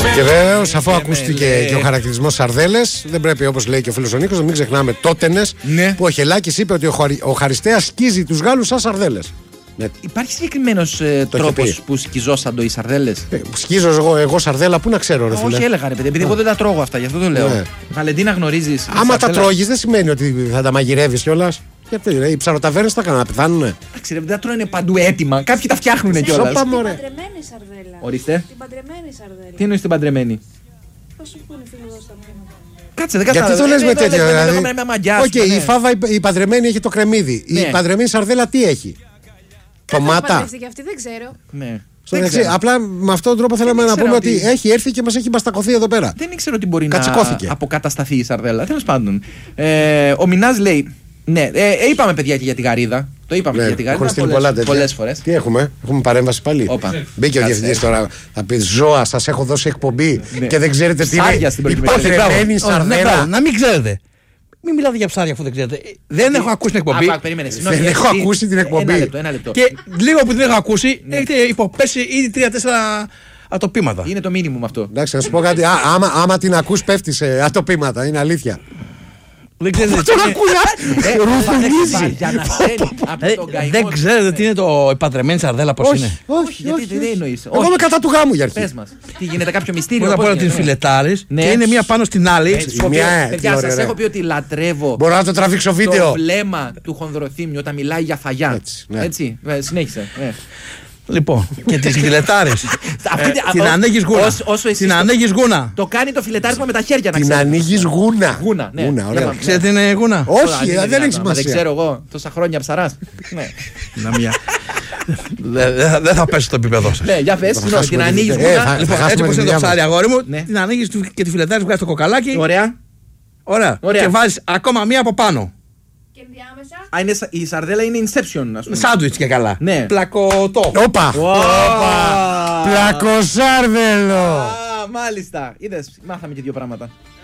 Και βέβαιως, αφού ακούστηκε και ο χαρακτηρισμός σαρδέλες, δεν πρέπει, όπως λέει και ο φίλος ο Νίκος, να μην ξεχνάμε τότενες που ο Χελάκης είπε ότι ο Χαριστέας σκίζει τους Γάλλους σαν σαρδέλες. Ναι. Υπάρχει συγκεκριμένος τρόπος που σκιζόσαντο οι σαρδέλες? Σκίζω εγώ σαρδέλα, πού να ξέρω, ρε φίλε. Όχι, έλεγα ρε παιδί, επειδή εγώ δεν τα τρώγω αυτά, γι' αυτό το λέω. Ναι. Βαλεντίνα, γνωρίζεις? Άμα τα τρώγεις, δεν σημαίνει ότι θα τα μαγειρεύεις κιόλας. Γιατί οι ψαροταβέρνες τα έκαναν να πεθάνουνε. Εντάξει, δεν τα τρώνε παντού έτοιμα. Κάποιοι τα φτιάχνουνε κιόλας. Την παντρεμένη σαρδέλα. Ορίστε. Την παντρεμένη σαρδέλα. Τι εννοείς την παντρεμένη? Πώς σου πούνε φίλοι εδώ στα μήνυμα. Κάτσε, δεν κατάλαβα. Γιατί το λες με τέτοιο, δηλαδή? Οκ, η φάβα η παντρεμένη έχει το κρεμμύδι. Η παντρεμένη σαρδέλα τι έχει? Τομάτα. Και αυτή δεν ξέρω. Ναι. Απλά με αυτόν τον τρόπο θέλαμε να πούμε ότι έχει έρθει και μας έχει μπαστακωθεί εδώ πέρα. Δεν ήξερα ότι μπορεί να αποκατασταθεί η σαρδέλα. Τέλος πάντων. Ο Μινάς λέει. Ναι, είπαμε παιδιά και για τη γαρίδα. Το είπαμε για τη γαρίδα πολλές φορές. Τι έχουμε παρέμβαση πάλι. Μπήκε ο διευθυντής τώρα. Θα πει ζώα, σας έχω δώσει εκπομπή και δεν ξέρετε τι είναι. Υποτρεμένη σαρδέλα. Να μην ξέρετε. Μην μιλάτε για ψάρια αφού δεν ξέρετε. Δεν έχω ακούσει την εκπομπή. Δεν έχω ακούσει την εκπομπή. Ένα λεπτό. Και λίγο που την έχω ακούσει, έχετε υποπέσει ήδη 3-4 ατοπήματα. Είναι το μήνυμο αυτό. Εντάξει, να σου πω κάτι. Άμα την ακούς, πέφτει σε ατοπήματα. Είναι αλήθεια. Δεν ξέρετε τι είναι. Δεν ξέρετε τι είναι το παντρεμένη σαρδέλα, πώς είναι. Όχι, γιατί δεν εννοείς. Εγώ είμαι κατά του γάμου για αρχή. Πες μας. Τι γίνεται, κάποιο μυστήριο? Πρώτα απ' όλα την φιλετάρεις και είναι μία πάνω στην άλλη. Παιδιά, σας έχω πει ότι λατρεύω. Μπορώ να το τραβήξω βίντεο. Το βλέμμα του Χονδροθύμιου όταν μιλάει για φαγιά. Έτσι, συνέχισε. Λοιπόν, και τις φιλετάρες. Την ανοίγεις γούνα. Την ανοίγεις γούνα. Το κάνει το φιλετάρισμα με τα χέρια, να ξέρεις. Την ανοίγεις γούνα. Γούνα, ναι. Ξέρετε τι είναι γούνα? Όχι, δεν έχει σημασία. Δεν ξέρω εγώ, τόσα χρόνια ψαράς. Δεν θα πέσει στο επίπεδο σας. Ναι, για πες, την ανοίγεις γούνα. Λοιπόν, έτσι όπως είναι το ψάρι, αγόρι μου, την ανοίγεις και τη φιλετάρεις, βγάζεις το κοκαλάκι. Ωραία. Και βάζεις ακόμα μία από πάνω. Η σαρδέλα είναι Inception, ας πούμε. Σάντουιτς και καλά. Ναι. Πλακωτό. Όπα! Πλακοσάρδελο! Μάλιστα. Είδες, μάθαμε και δύο πράγματα.